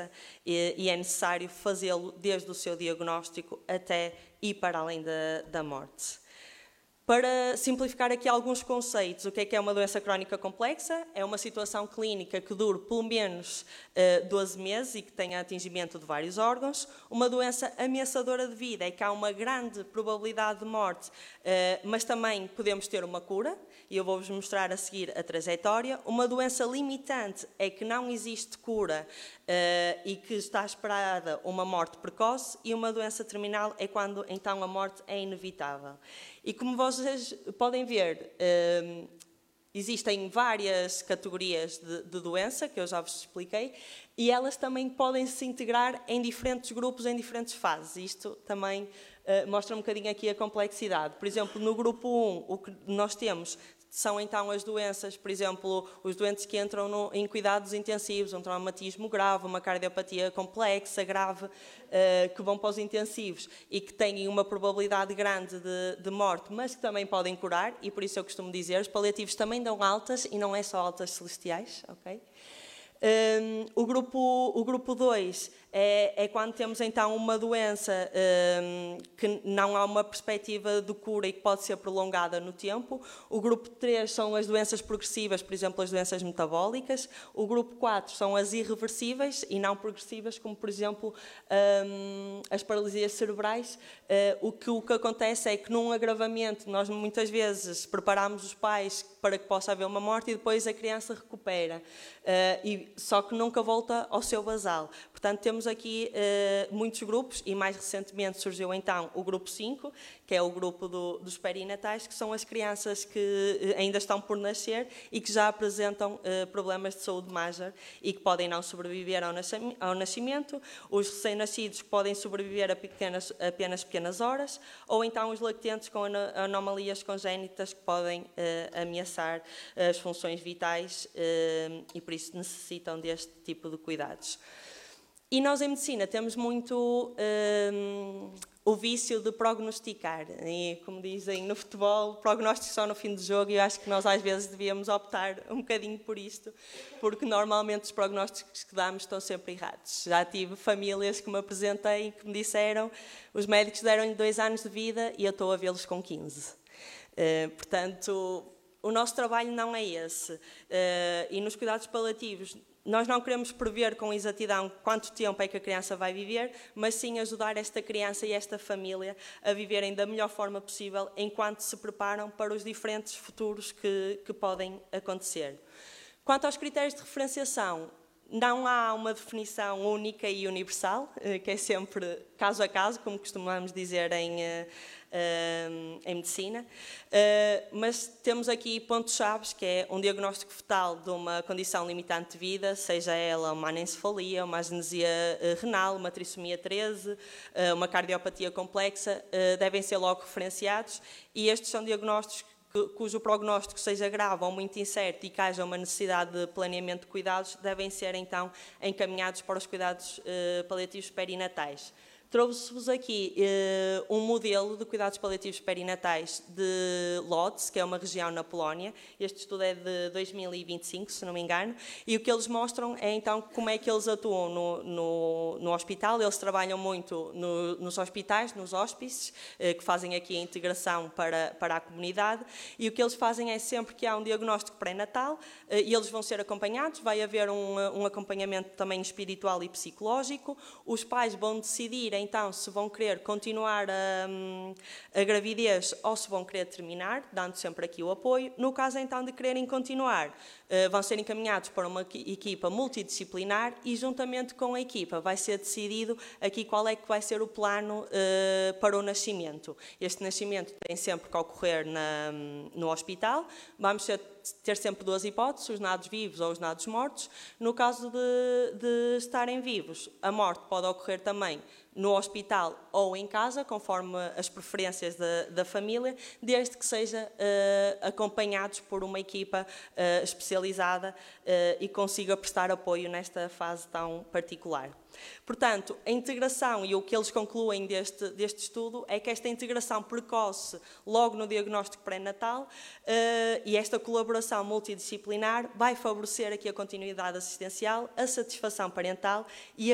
doença e é necessário fazê-lo desde o seu diagnóstico até ir para além da morte. Para simplificar aqui alguns conceitos, o que é uma doença crónica complexa? É uma situação clínica que dure pelo menos 12 meses e que tenha atingimento de vários órgãos. Uma doença ameaçadora de vida é que há uma grande probabilidade de morte, mas também podemos ter uma cura, e eu vou-vos mostrar a seguir a trajetória. Uma doença limitante é que não existe cura e que está esperada uma morte precoce, e uma doença terminal é quando então a morte é inevitável. E como vocês podem ver, existem várias categorias de doença, que eu já vos expliquei, e elas também podem se integrar em diferentes grupos, em diferentes fases. Isto também mostra um bocadinho aqui a complexidade. Por exemplo, no grupo 1, o que nós temos são então as doenças, por exemplo, os doentes que entram em cuidados intensivos, um traumatismo grave, uma cardiopatia complexa, grave, que vão para os intensivos e que têm uma probabilidade grande de morte, mas que também podem curar, e por isso eu costumo dizer, os paliativos também dão altas, e não é só altas celestiais, ok? O grupo 2 é quando temos então uma doença que não há uma perspectiva de cura e que pode ser prolongada no tempo. O grupo 3 são as doenças progressivas, por exemplo, as doenças metabólicas. O grupo 4 são as irreversíveis e não progressivas, como por exemplo as paralisias cerebrais. O que acontece é que num agravamento nós muitas vezes preparamos os pais para que possa haver uma morte e depois a criança recupera, só que nunca volta ao seu basal. Portanto, temos aqui muitos grupos, e mais recentemente surgiu então o grupo 5, que é o grupo dos perinatais, que são as crianças que ainda estão por nascer e que já apresentam problemas de saúde major e que podem não sobreviver ao nascimento, os recém-nascidos que podem sobreviver apenas pequenas horas, ou então os lactentes com anomalias congénitas que podem ameaçar as funções vitais e por isso necessitam deste tipo de cuidados. E nós em medicina temos muito o vício de prognosticar, e como dizem no futebol, prognóstico só no fim do jogo, e eu acho que nós às vezes devíamos optar um bocadinho por isto, porque normalmente os prognósticos que damos estão sempre errados. Já tive famílias que me apresentei que me disseram, os médicos deram-lhe 2 anos de vida e eu estou a vê-los com 15. Portanto, o nosso trabalho não é esse. E nos cuidados paliativos, nós não queremos prever com exatidão quanto tempo é que a criança vai viver, mas sim ajudar esta criança e esta família a viverem da melhor forma possível enquanto se preparam para os diferentes futuros que podem acontecer. Quanto aos critérios de referenciação, não há uma definição única e universal, que é sempre caso a caso, como costumamos dizer em medicina, mas temos aqui pontos-chave, que é um diagnóstico fetal de uma condição limitante de vida, seja ela uma anencefalia, uma agenesia renal, uma trissomia 13, uma cardiopatia complexa, devem ser logo referenciados, e estes são diagnósticos cujo prognóstico seja grave ou muito incerto e que haja uma necessidade de planeamento de cuidados, devem ser então encaminhados para os cuidados paliativos perinatais. Trouxe-vos aqui um modelo de cuidados paliativos perinatais de Lodz, que é uma região na Polónia. Este estudo é de 2025, se não me engano, e o que eles mostram é então como é que eles atuam no hospital. Eles trabalham muito nos hospitais, nos hóspices, que fazem aqui a integração para a comunidade, e o que eles fazem é sempre que há um diagnóstico pré-natal, e eles vão ser acompanhados, vai haver um acompanhamento também espiritual e psicológico, os pais vão decidir então se vão querer continuar a gravidez ou se vão querer terminar, dando sempre aqui o apoio. No caso então de quererem continuar, vão ser encaminhados para uma equipa multidisciplinar e juntamente com a equipa vai ser decidido aqui qual é que vai ser o plano para o nascimento. Este nascimento tem sempre que ocorrer no hospital, vamos ter sempre 2 hipóteses, os nados vivos ou os nados mortos. No caso de estarem vivos, a morte pode ocorrer também no hospital ou em casa, conforme as preferências da família, desde que seja acompanhados por uma equipa especializada e consiga prestar apoio nesta fase tão particular. Portanto, a integração e o que eles concluem deste estudo é que esta integração precoce logo no diagnóstico pré-natal e esta colaboração multidisciplinar vai favorecer aqui a continuidade assistencial, a satisfação parental e